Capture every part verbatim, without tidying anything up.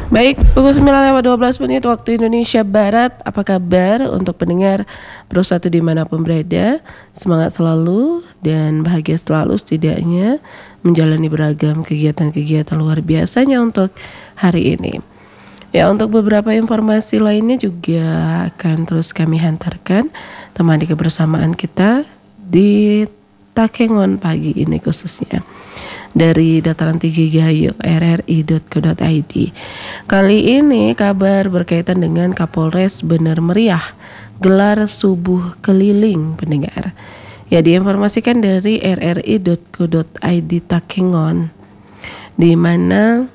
Baik, pukul sembilan lewat dua belas menit waktu Indonesia Barat. Apa kabar untuk pendengar Pro satu dimanapun berada? Semangat selalu dan bahagia selalu setidaknya menjalani beragam kegiatan-kegiatan luar biasanya untuk hari ini. Ya, untuk beberapa informasi lainnya juga akan terus kami hantarkan temani kebersamaan kita di Takengon pagi ini khususnya dari dataran tinggi Gayo r r i dot co dot i d. Kali ini kabar berkaitan dengan Kapolres Bener Meriah gelar subuh keliling pendengar. Ya, diinformasikan dari r r i dot co dot i d Takengon, di mana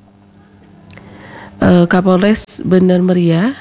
uh, Kapolres Bener Meriah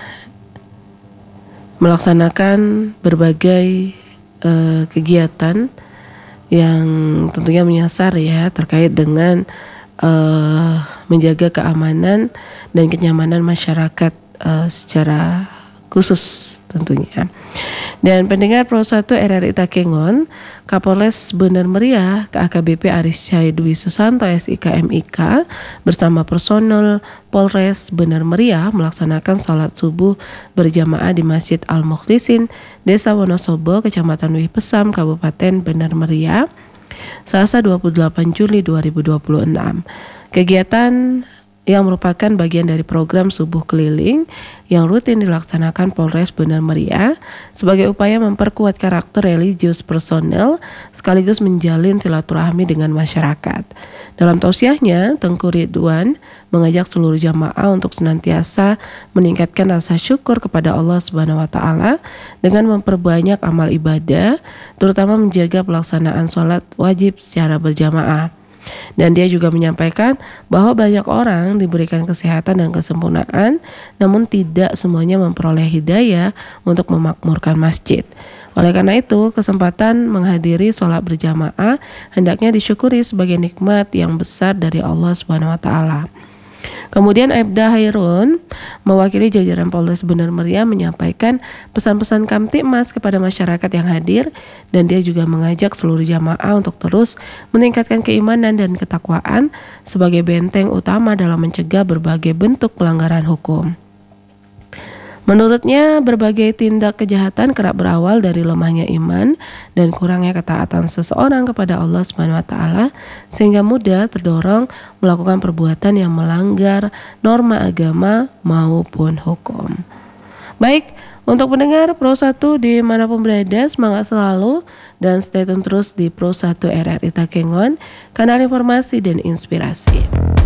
melaksanakan berbagai uh, kegiatan yang tentunya menyasar ya terkait dengan uh, menjaga keamanan dan kenyamanan masyarakat uh, secara khusus tentunya. Dan pendengar Pro satu R R I Takengon, Kapolres Bener Meriah K A K B P Aris Cahaya Dwi Susanto S I K M I K bersama personel Polres Bener Meriah melaksanakan sholat subuh berjamaah di Masjid Al-Mukhlisin, Desa Wonosobo, Kecamatan Wih Pesam, Kabupaten Bener Meriah, Selasa dua puluh delapan Juli dua ribu dua puluh enam. Kegiatan yang merupakan bagian dari program subuh keliling yang rutin dilaksanakan Polres Bener Meriah sebagai upaya memperkuat karakter religius personel sekaligus menjalin silaturahmi dengan masyarakat. Dalam tausiahnya, Tengku Ridwan mengajak seluruh jamaah untuk senantiasa meningkatkan rasa syukur kepada Allah Subhanahu wa taala dengan memperbanyak amal ibadah, terutama menjaga pelaksanaan sholat wajib secara berjamaah. Dan dia juga menyampaikan bahwa banyak orang diberikan kesehatan dan kesempurnaan, namun tidak semuanya memperoleh hidayah untuk memakmurkan masjid. Oleh karena itu, kesempatan menghadiri sholat berjamaah hendaknya disyukuri sebagai nikmat yang besar dari Allah Subhanahu wa taala. Kemudian Aibda Hairun mewakili jajaran Polres Bener Meriah menyampaikan pesan-pesan Kamtibmas kepada masyarakat yang hadir, dan dia juga mengajak seluruh jamaah untuk terus meningkatkan keimanan dan ketakwaan sebagai benteng utama dalam mencegah berbagai bentuk pelanggaran hukum. Menurutnya, berbagai tindak kejahatan kerap berawal dari lemahnya iman dan kurangnya ketaatan seseorang kepada Allah Subhanahu wa taala sehingga mudah terdorong melakukan perbuatan yang melanggar norma agama maupun hukum. Baik, untuk pendengar Pro satu dimanapun berada, semangat selalu dan stay tune terus di Pro satu R R I Takengon, kanal informasi dan inspirasi.